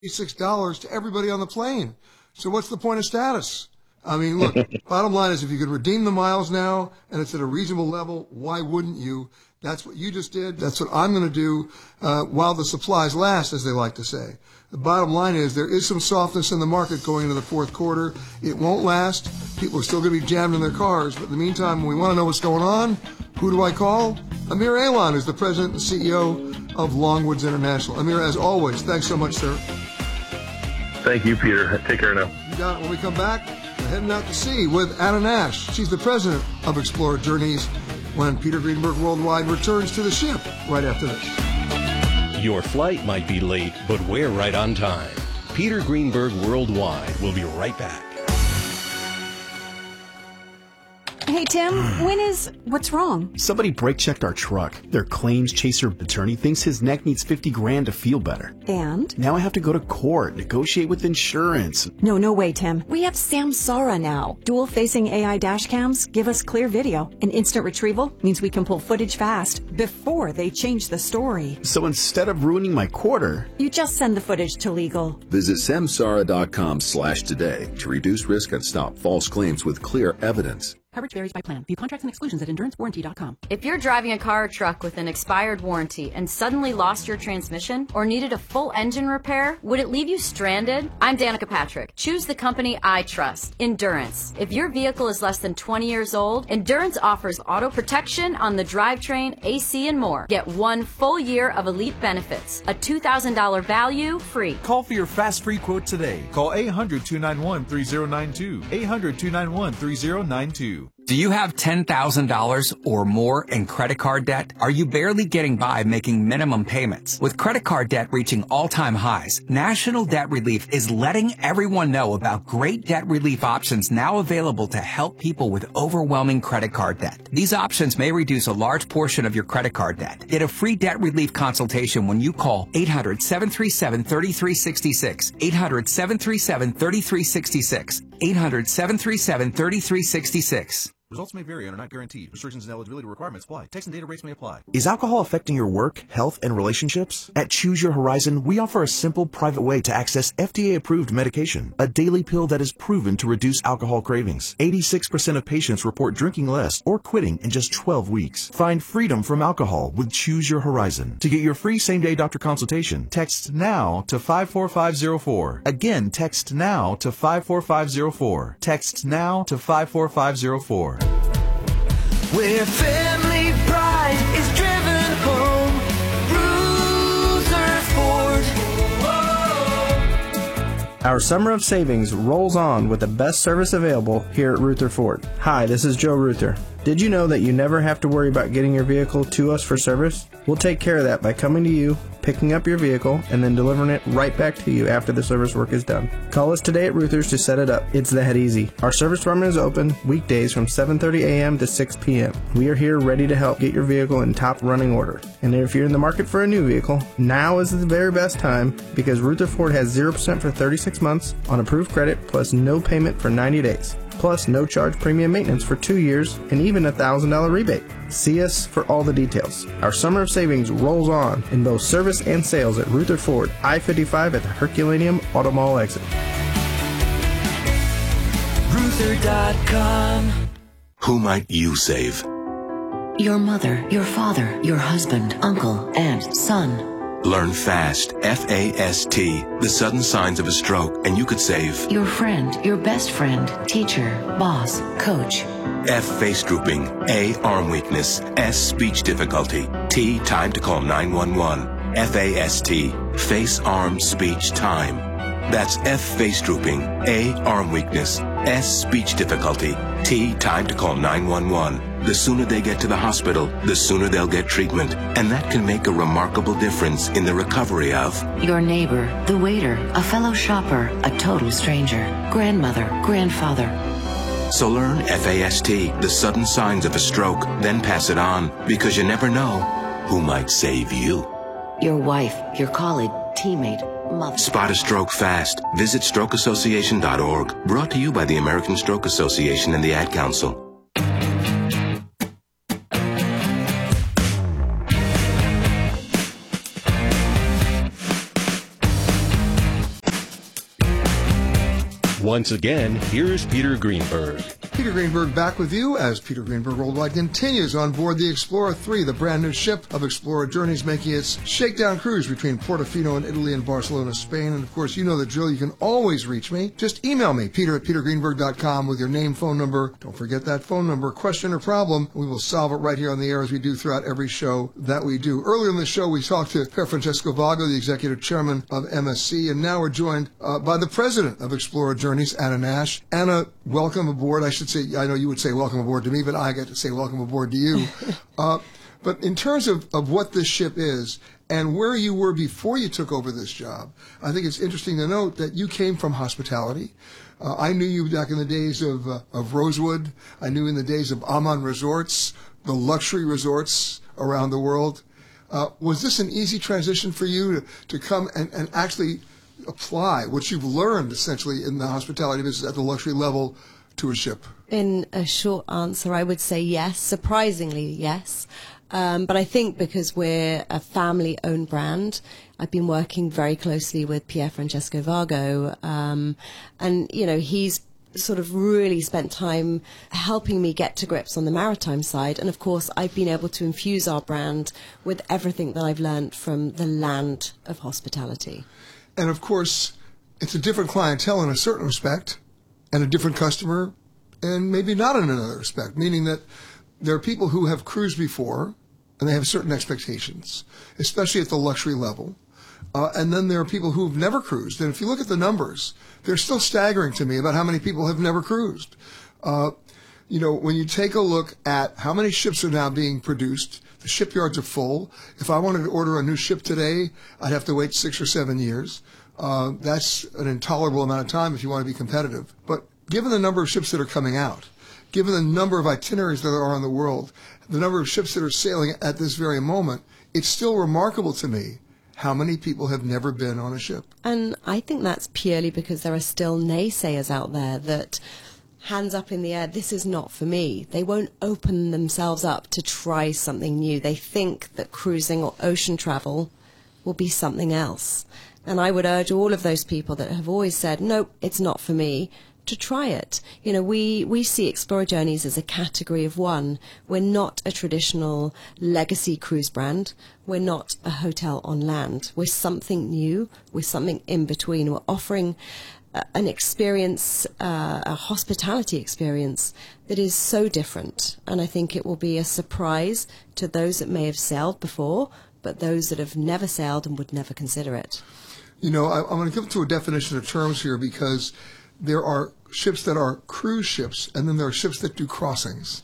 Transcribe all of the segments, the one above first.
$86 to everybody on the plane. So what's the point of status? I mean, look, bottom line is if you could redeem the miles now and it's at a reasonable level, why wouldn't you? That's what you just did. That's what I'm going to do while the supplies last, as they like to say. The bottom line is there is some softness in the market going into the fourth quarter. It won't last. People are still going to be jammed in their cars. But in the meantime, when we want to know what's going on, who do I call? Amir Alan is the president and CEO of Longwoods International. Amir, as always, thanks so much, sir. Thank you, Peter. Take care now. You got it. When we come back, we're heading out to sea with Anna Nash. She's the president of Explorer Journeys when Peter Greenberg Worldwide returns to the ship right after this. Your flight might be late, but we're right on time. Peter Greenberg Worldwide will be right back. Hey, Tim, what's wrong? Somebody brake-checked our truck. Their claims chaser attorney thinks his neck needs $50,000 to feel better. And? Now I have to go to court, negotiate with insurance. No way, Tim. We have Samsara now. Dual-facing AI dash cams give us clear video. And instant retrieval means we can pull footage fast before they change the story. So instead of ruining my quarter, you just send the footage to legal. Visit samsara.com/today to reduce risk and stop false claims with clear evidence. Coverage varies by plan. View contracts and exclusions at endurancewarranty.com. If you're driving a car or truck with an expired warranty and suddenly lost your transmission or needed a full engine repair, would it leave you stranded? I'm Danica Patrick. Choose the company I trust, Endurance. If your vehicle is less than 20 years old, Endurance offers auto protection on the drivetrain, AC, and more. Get 1 full year of elite benefits, a $2,000 value free. Call for your fast free quote today. Call 800-291-3092. 800-291-3092. Do you have $10,000 or more in credit card debt? Are you barely getting by making minimum payments? With credit card debt reaching all-time highs, National Debt Relief is letting everyone know about great debt relief options now available to help people with overwhelming credit card debt. These options may reduce a large portion of your credit card debt. Get a free debt relief consultation when you call 800-737-3366, 800-737-3366, 800-737-3366. Results may vary and are not guaranteed. Restrictions and eligibility requirements apply. Text and data rates may apply. Is alcohol affecting your work, health, and relationships? At Choose Your Horizon, we offer a simple, private way to access FDA-approved medication, a daily pill that is proven to reduce alcohol cravings. 86% of patients report drinking less or quitting in just 12 weeks. Find freedom from alcohol with Choose Your Horizon. To get your free same-day doctor consultation, text NOW to 54504. Again, text NOW to 54504. Text NOW to 54504. Where family pride is driven home, Rutherford. Our summer of savings rolls on with the best service available here at Rutherford. Hi, this is Joe Ruther. Did you know that you never have to worry about getting your vehicle to us for service? We'll take care of that by coming to you, picking up your vehicle, and then delivering it right back to you after the service work is done. Call us today at Ruther's to set it up. It's that easy. Our service department is open weekdays from 7:30 a.m. to 6 p.m. We are here ready to help get your vehicle in top running order. And if you're in the market for a new vehicle, now is the very best time because Rutherford has 0% for 36 months on approved credit plus no payment for 90 days. Plus no charge premium maintenance for 2 years and even a $1,000 rebate. See us for all the details. Our summer of savings rolls on in both service and sales at Rutherford, I-55 at the Herculaneum Auto Mall exit. Ruther.com. Who might you save? Your mother, your father, your husband, uncle, aunt, son. Learn FAST, F-A-S-T, the sudden signs of a stroke, and you could save your friend, your best friend, teacher, boss, coach. F, face drooping, A, arm weakness, S, speech difficulty, T, time to call 911, F-A-S-T, face, arm, speech, time. That's F, face drooping, A, arm weakness, S, speech difficulty, T, time to call 911. The sooner they get to the hospital, the sooner they'll get treatment. And that can make a remarkable difference in the recovery of your neighbor, the waiter, a fellow shopper, a total stranger, grandmother, grandfather. So learn FAST, the sudden signs of a stroke, then pass it on, because you never know who might save you. Your wife, your colleague, teammate, mother. Spot a stroke fast. Visit strokeassociation.org. Brought to you by the American Stroke Association and the Ad Council. Once again, here's Peter Greenberg. Peter Greenberg back with you as Peter Greenberg Worldwide continues on board the Explorer 3, the brand new ship of Explorer Journeys, making its shakedown cruise between Portofino in Italy and Barcelona, Spain. And of course, you know the drill. You can always reach me. Just email me, peter@petergreenberg.com, with your name, phone number. Don't forget that phone number. Question or problem, we will solve it right here on the air as we do throughout every show that we do. Earlier in the show, we talked to Pier Francesco Vago, the executive chairman of MSC, and now we're joined by the president of Explorer Journeys, Anna Nash. Anna, welcome aboard. I should say, I know you would say welcome aboard to me, but I get to say welcome aboard to you. But in terms of what this ship is and where you were before you took over this job, I think it's interesting to note that you came from hospitality. I knew you back in the days of Rosewood. I knew in the days of Aman Resorts, the luxury resorts around the world. Was this an easy transition for you to come and actually apply what you've learned essentially in the hospitality business at the luxury level to a ship? In a short answer, I would say yes. Surprisingly, yes. But I think because we're a family-owned brand, I've been working very closely with Pier Francesco Vago, and, you know, he's sort of really spent time helping me get to grips on the maritime side. And, of course, I've been able to infuse our brand with everything that I've learned from the land of hospitality. And, of course, it's a different clientele in a certain respect and a different customer and maybe not in another respect, meaning that there are people who have cruised before and they have certain expectations, especially at the luxury level. And then there are people who've never cruised. And if you look at the numbers, they're still staggering to me about how many people have never cruised. You know, when you take a look at how many ships are now being produced, the shipyards are full. If I wanted to order a new ship today, I'd have to wait 6 or 7 years. That's an intolerable amount of time if you want to be competitive. But given the number of ships that are coming out, given the number of itineraries that are in the world, the number of ships that are sailing at this very moment, it's still remarkable to me how many people have never been on a ship. And I think that's purely because there are still naysayers out there that, hands up in the air, this is not for me. They won't open themselves up to try something new. They think that cruising or ocean travel will be something else. And I would urge all of those people that have always said, nope, it's not for me, to try it. You know, we see Explorer Journeys as a category of one. We're not a traditional legacy cruise brand. We're not a hotel on land. We're something new. We're something in between. We're offering an experience, a hospitality experience that is so different. And I think it will be a surprise to those that may have sailed before, but those that have never sailed and would never consider it. You know, I'm going to give to a definition of terms here because there are ships that are cruise ships, and then there are ships that do crossings.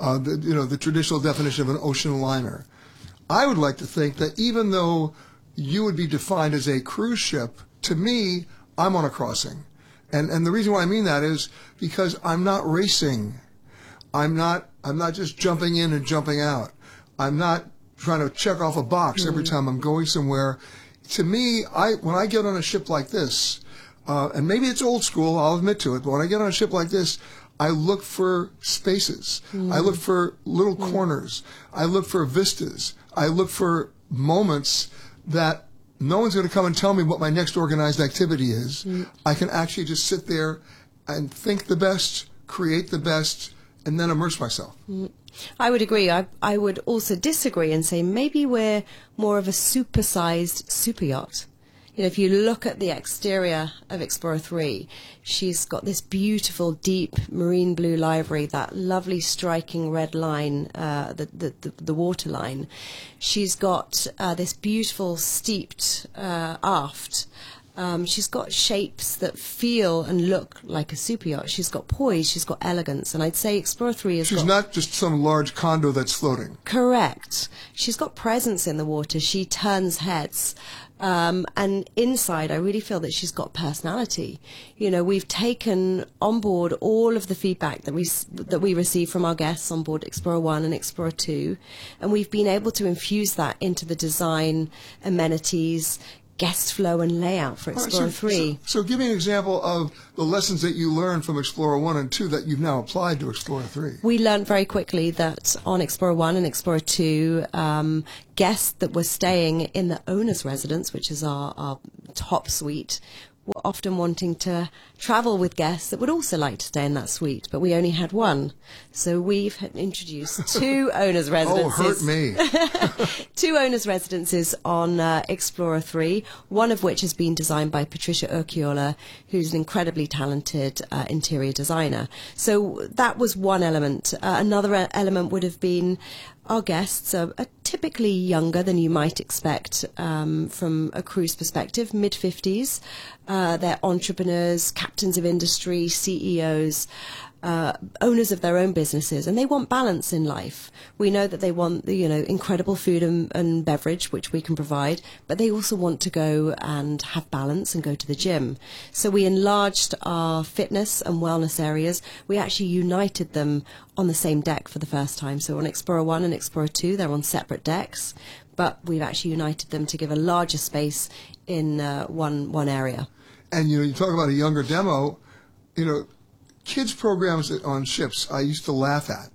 The traditional definition of an ocean liner. I would like to think that even though you would be defined as a cruise ship, to me, I'm on a crossing. And the reason why I mean that is because I'm not racing. I'm not just jumping in and jumping out. I'm not trying to check off a box every time I'm going somewhere. To me, when I get on a ship like this, and maybe it's old school, I'll admit to it, but when I get on a ship like this, I look for spaces. I look for little corners. I look for vistas. I look for moments that no one's going to come and tell me what my next organized activity is. I can actually just sit there and think the best, create the best, and then immerse myself. I would agree. I would also disagree and say maybe we're more of a supersized super yacht. You know, if you look at the exterior of Explorer 3, she's got this beautiful, deep marine blue livery, that lovely striking red line, the water line. She's got this beautiful steeped aft. She's got shapes that feel and look like a super yacht. She's got poise, she's got elegance, and I'd say Explorer 3 is. She's not just some large condo that's floating. Correct. She's got presence in the water. She turns heads. And inside, I really feel that she's got personality. You know, we've taken on board all of the feedback that we receive from our guests on board Explorer 1 and Explorer 2, and we've been able to infuse that into the design, amenities, guest flow and layout for Explorer 3. So give me an example of the lessons that you learned from Explorer 1 and 2 that you've now applied to Explorer 3. We learned very quickly that on Explorer 1 and Explorer 2, guests that were staying in the owner's residence, which is our top suite, were often wanting to travel with guests that would also like to stay in that suite, but we only had one. So we've introduced two owners' residences. Oh, hurt me. Two owners' residences on Explorer 3, one of which has been designed by Patricia Urquiola, who's an incredibly talented interior designer. So that was one element. Another element would have been our guests are typically younger than you might expect from a cruise perspective, mid-50s. They're entrepreneurs, captains of industry, CEOs, owners of their own businesses, and they want balance in life. We know that they want incredible food and beverage, which we can provide, but they also want to go and have balance and go to the gym. So we enlarged our fitness and wellness areas. We actually united them on the same deck for the first time. So on Explorer 1 and Explorer 2, they're on separate decks, but we've actually united them to give a larger space in one area. And you talk about a younger demo, kids programs on ships I used to laugh at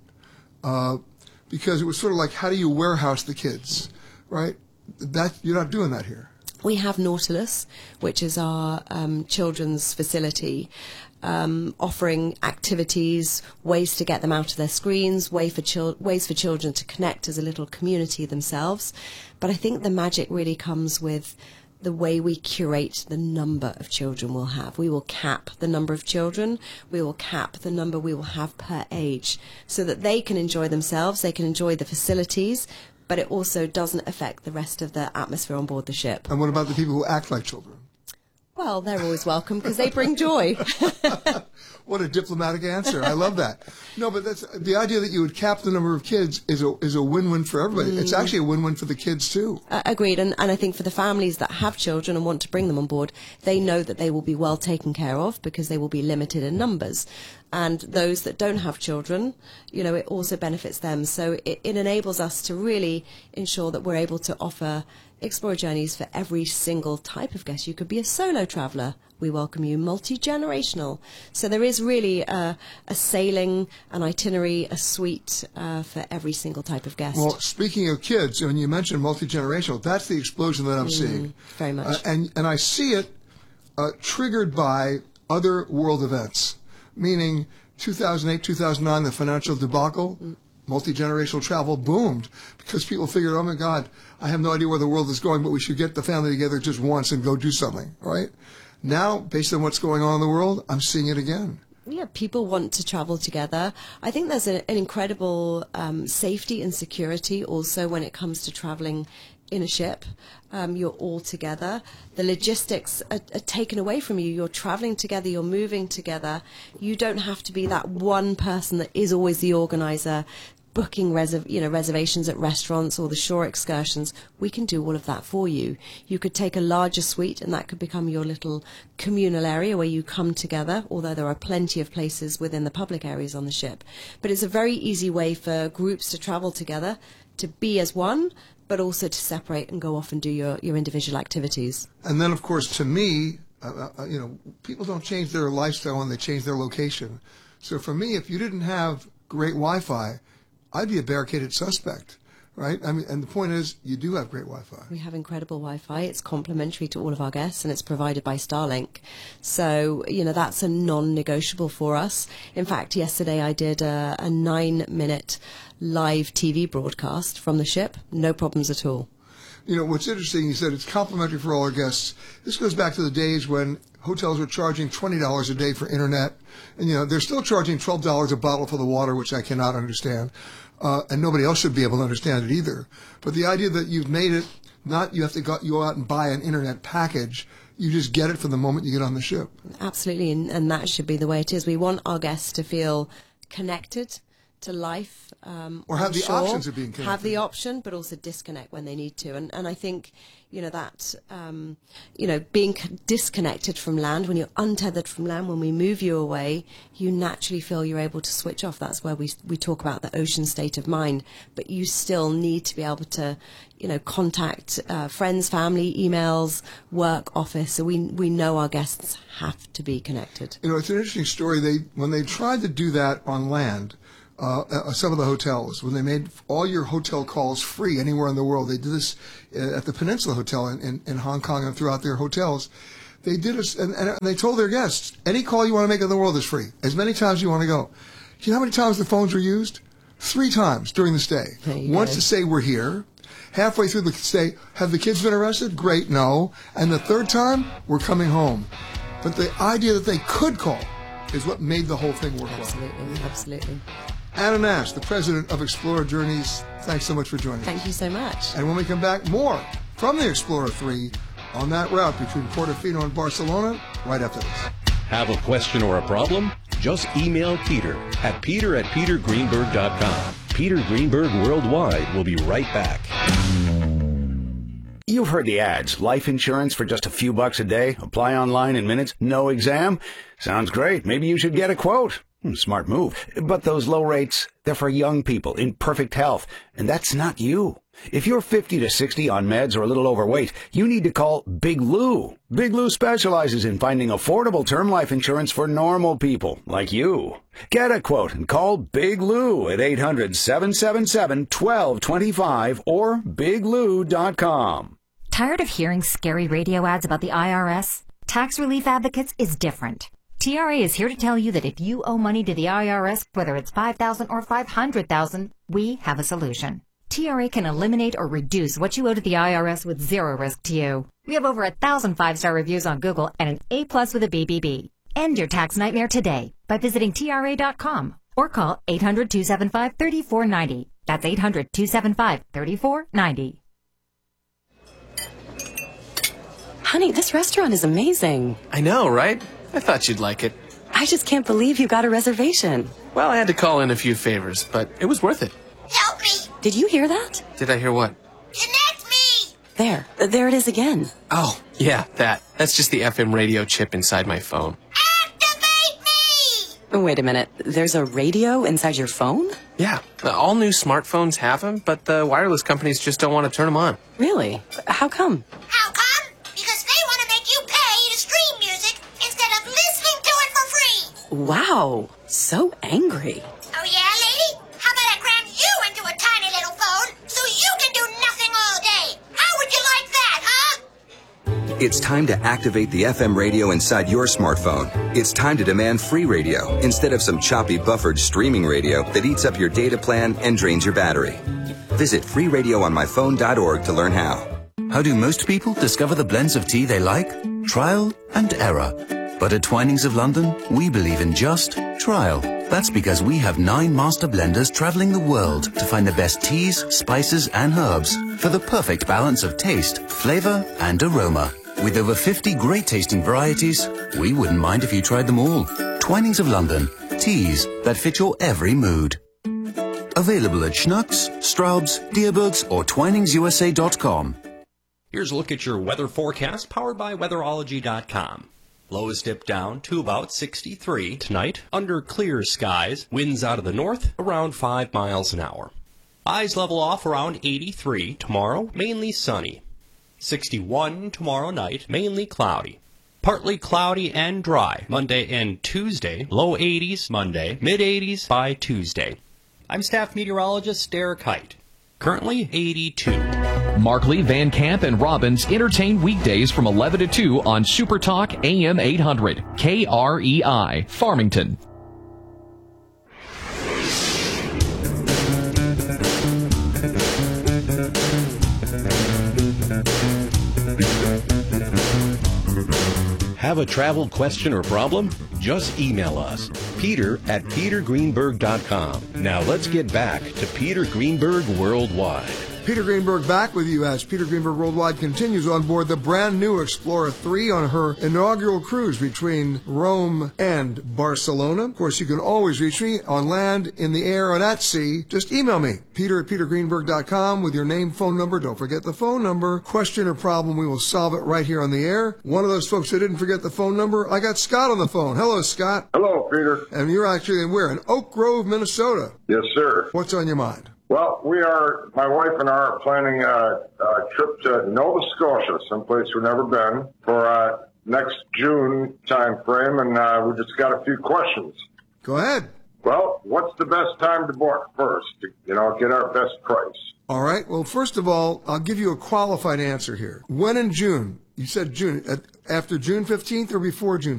because it was sort of like, how do you warehouse the kids, right? You're not doing that here. We have Nautilus, which is our children's facility, offering activities, ways to get them out of their screens, ways for children to connect as a little community themselves. But I think the magic really comes with the way we curate the number of children we'll have. We will cap the number of children. We will cap the number we will have per age so that they can enjoy themselves, they can enjoy the facilities, but it also doesn't affect the rest of the atmosphere on board the ship. And what about the people who act like children? Well, they're always welcome because they bring joy. What a diplomatic answer. I love that. No, but that's the idea that you would cap the number of kids is a win-win for everybody. It's actually a win-win for the kids too. Agreed. And I think for the families that have children and want to bring them on board, they know that they will be well taken care of because they will be limited in numbers. And those that don't have children, it also benefits them. So it enables us to really ensure that we're able to offer Explorer journeys for every single type of guest. You could be a solo traveller. We welcome you multi-generational. So there is really a sailing, an itinerary, a suite for every single type of guest. Well, speaking of kids, when you mentioned multi-generational, that's the explosion that I'm seeing. Very much. And I see it triggered by other world events, meaning 2008, 2009, the financial debacle. Multi-generational travel boomed because people figured, oh my God, I have no idea where the world is going, but we should get the family together just once and go do something, right? Now, based on what's going on in the world, I'm seeing it again. Yeah, people want to travel together. I think there's an incredible safety and security also when it comes to traveling in a ship. You're all together. The logistics are taken away from you. You're traveling together. You're moving together. You don't have to be that one person that is always the organizer, booking reservations at restaurants or the shore excursions. We can do all of that for you. You could take a larger suite and that could become your little communal area where you come together, although there are plenty of places within the public areas on the ship. But it's a very easy way for groups to travel together, to be as one, but also to separate and go off and do your individual activities. And then, of course, to me, people don't change their lifestyle when they change their location. So for me, if you didn't have great Wi-Fi, I'd be a barricaded suspect, right? I mean, and the point is, you do have great Wi-Fi. We have incredible Wi-Fi. It's complimentary to all of our guests, and it's provided by Starlink. So, that's a non-negotiable for us. In fact, yesterday I did a 9-minute live TV broadcast from the ship. No problems at all. What's interesting, you said it's complimentary for all our guests. This goes back to the days when hotels were charging $20 a day for internet. And, they're still charging $12 a bottle for the water, which I cannot understand. And nobody else should be able to understand it either. But the idea that you've made it, not you have to go out and buy an internet package. You just get it from the moment you get on the ship. Absolutely. And that should be the way it is. We want our guests to feel connected to life, or have the options of being connected. Have the option, but also disconnect when they need to. And I think, being disconnected from land, when you're untethered from land, when we move you away, you naturally feel you're able to switch off. That's where we talk about the ocean state of mind. But you still need to be able to, contact friends, family, emails, work, office. So we know our guests have to be connected. It's an interesting story. When they tried to do that on land, some of the hotels, when they made all your hotel calls free anywhere in the world, they did this at the Peninsula Hotel in Hong Kong and throughout their hotels. They did and they told their guests, any call you want to make in the world is free, as many times as you want to go. You know how many times the phones were used? 3 times during the stay. Once to say we're here. Halfway through the stay, have the kids been arrested? Great, no. And the 3rd time, we're coming home. But the idea that they could call is what made the whole thing work well. Absolutely. Anna Nash, the president of Explorer Journeys, thanks so much for joining us. Thank you so much. And when we come back, more from the Explorer 3 on that route between Portofino and Barcelona right after this. Have a question or a problem? Just email Peter at petergreenberg.com. Peter Greenberg Worldwide will be right back. You've heard the ads. Life insurance for just a few bucks a day. Apply online in minutes. No exam. Sounds great. Maybe you should get a quote. Smart move. But those low rates, they're for young people in perfect health. And that's not you. If you're 50 to 60 on meds or a little overweight, you need to call Big Lou. Big Lou specializes in finding affordable term life insurance for normal people like you. Get a quote and call Big Lou at 800-777-1225 or biglou.com. Tired of hearing scary radio ads about the IRS? Tax Relief Advocates is different. TRA is here to tell you that if you owe money to the IRS, whether it's $5,000 or $500,000, we have a solution. TRA can eliminate or reduce what you owe to the IRS with zero risk to you. We have over 1,000 5-star reviews on Google and an A+ with a BBB. End your tax nightmare today by visiting TRA.com or call 800-275-3490. That's 800-275-3490. Honey, this restaurant is amazing. I know, right? I thought you'd like it. I just can't believe you got a reservation. Well, I had to call in a few favors, but it was worth it. Help me! Did you hear that? Did I hear what? Connect me! There it is again. Oh, yeah, that. That's just the FM radio chip inside my phone. Activate me! Wait a minute, there's a radio inside your phone? Yeah, all new smartphones have them, but the wireless companies just don't want to turn them on. Really? How come? How come? Because they want to make you pay to stream music instead of listening to it for free. Wow, so angry. Oh yeah, lady? How about I cram you into a tiny little phone so you can do nothing all day? How would you like that, huh? It's time to activate the FM radio inside your smartphone. It's time to demand free radio instead of some choppy buffered streaming radio that eats up your data plan and drains your battery. Visit freeradioonmyphone.org to learn how. How do most people discover the blends of tea they like? Trial and error. But at Twinings of London, we believe in just trial. That's because we have 9 master blenders traveling the world to find the best teas, spices, and herbs for the perfect balance of taste, flavor, and aroma. With over 50 great tasting varieties, we wouldn't mind if you tried them all. Twinings of London. Teas that fit your every mood. Available at Schnucks, Straub's, Dierbergs, or TwiningsUSA.com. Here's a look at your weather forecast powered by weatherology.com. Lows dip down to about 63 tonight under clear skies. Winds out of the north around 5 miles an hour. Highs level off around 83 tomorrow, mainly sunny. 61 tomorrow night, mainly cloudy. Partly cloudy and dry Monday and Tuesday. Low 80s Monday, mid 80s by Tuesday. I'm staff meteorologist Derek Height. Currently 82. Markley, Van Camp, and Robbins entertain weekdays from 11 to 2 on Super Talk AM 800, KREI, Farmington. Have a travel question or problem? Just email us, Peter at petergreenberg.com. Now let's get back to Peter Greenberg Worldwide. Peter Greenberg back with you as Peter Greenberg Worldwide continues on board the brand new Explorer 3 on her inaugural cruise between Rome and Barcelona. Of course, you can always reach me on land, in the air, and at sea. Just email me, Peter at petergreenberg.com with your name, phone number. Don't forget the phone number. Question or problem, we will solve it right here on the air. One of those folks that didn't forget the phone number, I got Scott on the phone. Hello, Scott. Hello, Peter. And you're actually in Oak Grove, Minnesota. Yes, sir. What's on your mind? Well, my wife and I are planning a trip to Nova Scotia, someplace we've never been, for next June time frame, and we just got a few questions. Go ahead. Well, what's the best time to book first to, get our best price? All right. Well, first of all, I'll give you a qualified answer here. When in June? You said June. After June 15th or before June